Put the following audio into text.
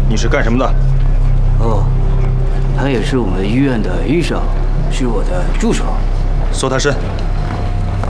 你是干什么的？ 哦，他也是我们医院的医生，是我的助手。 搜他身。